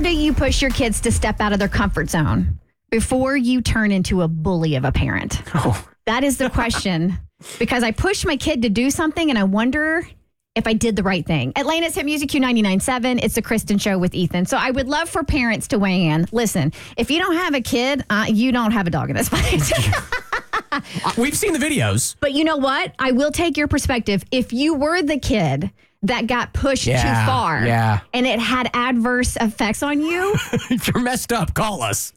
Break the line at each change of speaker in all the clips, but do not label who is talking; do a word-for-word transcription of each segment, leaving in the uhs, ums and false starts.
do you push your kids to step out of their comfort zone before you turn into a bully of a parent?
Oh.
That is the question. Because I pushed my kid to do something and I wonder if I did the right thing. Atlanta's Hit Music Q ninety-nine point seven. It's the Kristen Show with Ethan. So I would love for parents to weigh in. Listen, if you don't have a kid, uh, you don't have a dog in this fight.
We've seen the videos.
But you know what? I will take your perspective. If you were the kid that got pushed
Yeah,
too far
yeah.
and it had adverse effects on you,
If you're messed up, call us.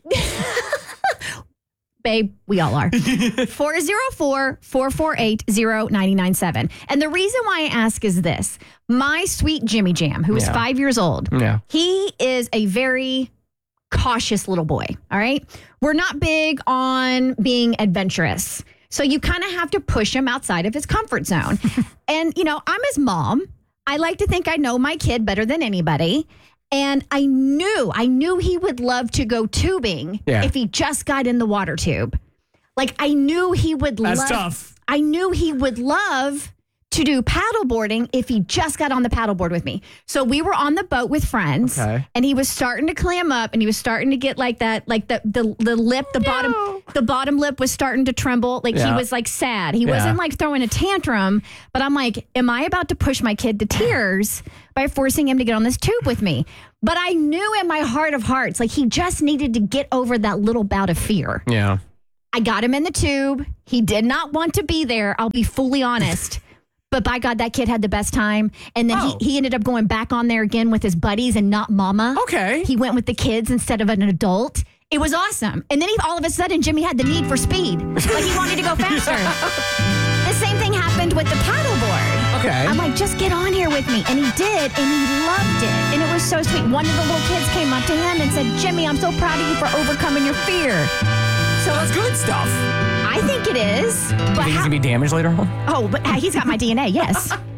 babe, we all are. four oh four, four four eight, oh nine nine seven. And the reason why I ask is this. My sweet Jimmy Jam, who is
Yeah.
five years old,
Yeah.
he is a very cautious little boy, all right? We're not big on being adventurous. So you kind of have to push him outside of his comfort zone. And, you know, I'm his mom. I like to think I know my kid better than anybody. And I knew, I knew he would love to go tubing
Yeah.
if he just got in the water tube. Like, I knew he would
That's
love.
tough.
I knew he would love to do paddleboarding if he just got on the paddleboard with me. So we were on the boat with friends,
Okay.
and he was starting to clam up, and he was starting to get like that, like the the, the lip, the bottom, the bottom lip was starting to tremble. Like he
Yeah.
was like sad. He
Yeah.
wasn't like throwing a tantrum, but I'm like, am I about to push my kid to tears by forcing him to get on this tube with me? But I knew in my heart of hearts, like he just needed to get over that little bout of fear.
Yeah.
I got him in the tube. He did not want to be there. I'll be fully honest. But by God, that kid had the best time. And then
Oh.
he, he ended up going back on there again with his buddies and not mama.
Okay.
He went with the kids instead of an adult. It was awesome. And then he, all of a sudden, Jimmy had the need for speed. Like he wanted to go faster. The same thing happened with the paddleboard.
Okay.
I'm like, just get on here with me. And he did, and he loved it. And it was so sweet. One of the little kids came up to him and said, Jimmy, I'm so proud of you for overcoming your fear.
So that's good stuff.
I think it is.
You
But
think he's
how,
going to be damaged later on?
oh, but uh, he's got my D N A, yes.